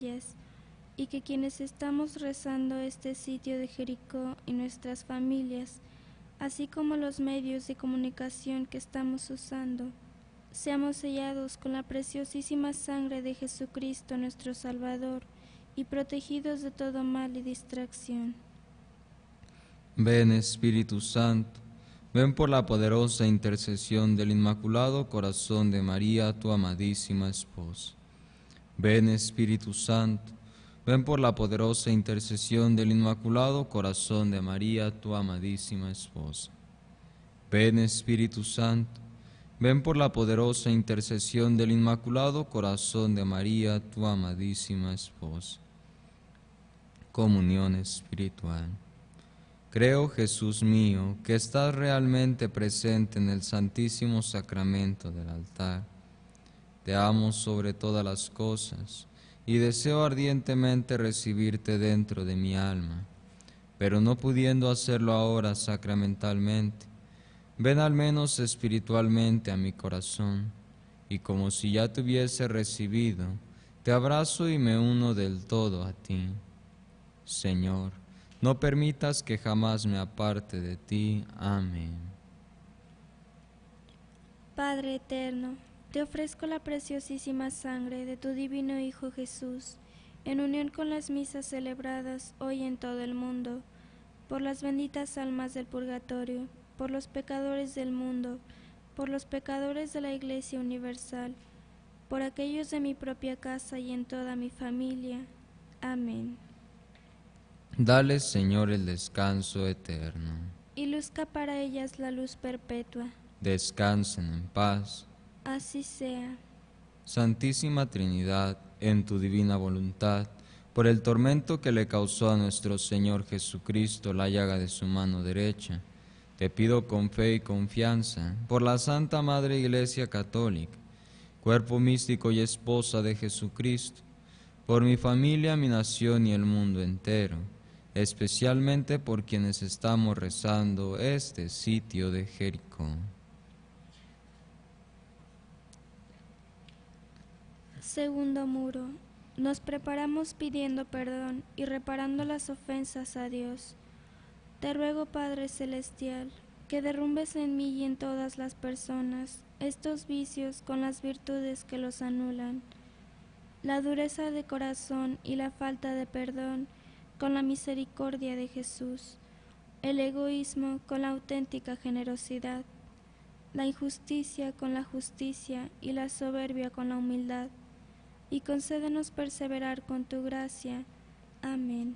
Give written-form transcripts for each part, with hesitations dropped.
y que quienes estamos rezando este sitio de Jericó y nuestras familias, así como los medios de comunicación que estamos usando, seamos sellados con la preciosísima sangre de Jesucristo nuestro Salvador y protegidos de todo mal y distracción. Ven, Espíritu Santo, ven por la poderosa intercesión del Inmaculado Corazón de María, tu amadísima esposa. Ven, Espíritu Santo, ven por la poderosa intercesión del Inmaculado Corazón de María, tu amadísima esposa. Ven, Espíritu Santo, ven por la poderosa intercesión del Inmaculado Corazón de María, tu amadísima esposa. Comunión espiritual. Creo, Jesús mío, que estás realmente presente en el Santísimo Sacramento del altar. Te amo sobre todas las cosas y deseo ardientemente recibirte dentro de mi alma, pero no pudiendo hacerlo ahora sacramentalmente, ven al menos espiritualmente a mi corazón, y como si ya te hubiese recibido, te abrazo y me uno del todo a ti. Señor, no permitas que jamás me aparte de ti. Amén. Padre eterno, te ofrezco la preciosísima sangre de tu divino Hijo Jesús, en unión con las misas celebradas hoy en todo el mundo, por las benditas almas del purgatorio, por los pecadores del mundo, por los pecadores de la Iglesia Universal, por aquellos de mi propia casa y en toda mi familia. Amén. Dale, Señor, el descanso eterno. Y luzca para ellas la luz perpetua. Descansen en paz. Así sea. Santísima Trinidad, en tu divina voluntad, por el tormento que le causó a nuestro Señor Jesucristo la llaga de su mano derecha, te pido con fe y confianza, por la Santa Madre Iglesia Católica, cuerpo místico y esposa de Jesucristo, por mi familia, mi nación y el mundo entero, especialmente por quienes estamos rezando este sitio de Jericó. Segundo muro. Nos preparamos pidiendo perdón y reparando las ofensas a Dios. Te ruego, Padre Celestial, que derrumbes en mí y en todas las personas estos vicios con las virtudes que los anulan, la dureza de corazón y la falta de perdón con la misericordia de Jesús, el egoísmo con la auténtica generosidad, la injusticia con la justicia y la soberbia con la humildad, y concédenos perseverar con tu gracia. Amén.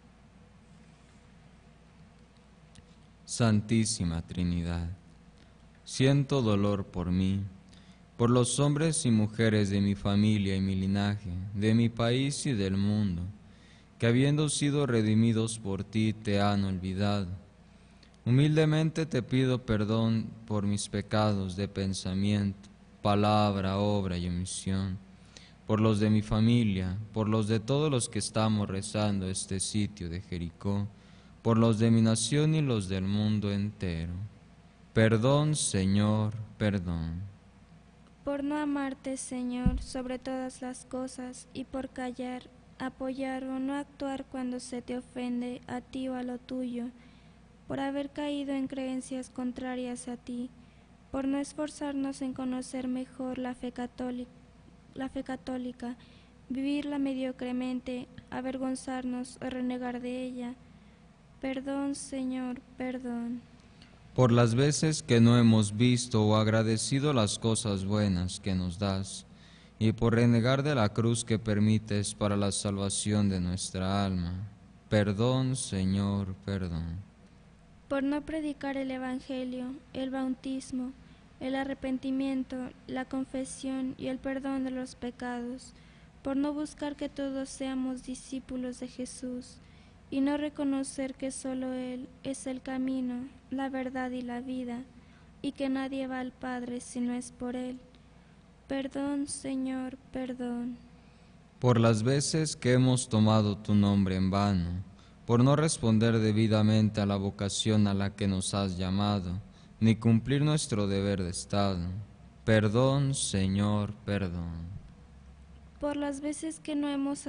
Santísima Trinidad, siento dolor por mí, por los hombres y mujeres de mi familia y mi linaje, de mi país y del mundo, que habiendo sido redimidos por ti te han olvidado. Humildemente te pido perdón por mis pecados de pensamiento, palabra, obra y omisión, por los de mi familia, por los de todos los que estamos rezando este sitio de Jericó, por los de mi nación y los del mundo entero. Perdón, Señor, perdón. Por no amarte, Señor, sobre todas las cosas, y por callar, apoyar o no actuar cuando se te ofende a ti o a lo tuyo, por haber caído en creencias contrarias a ti, por no esforzarnos en conocer mejor la fe católica, vivirla mediocremente, avergonzarnos o renegar de ella. Perdón, Señor, perdón. Por las veces que no hemos visto o agradecido las cosas buenas que nos das, y por renegar de la cruz que permites para la salvación de nuestra alma. Perdón, Señor, perdón. Por no predicar el Evangelio, el bautismo, el arrepentimiento, la confesión y el perdón de los pecados, por no buscar que todos seamos discípulos de Jesús, y no reconocer que solo Él es el camino, la verdad y la vida, y que nadie va al Padre si no es por Él. Perdón, Señor, perdón. Por las veces que hemos tomado tu nombre en vano, por no responder debidamente a la vocación a la que nos has llamado, ni cumplir nuestro deber de Estado. Perdón, Señor, perdón. Por las veces que no hemos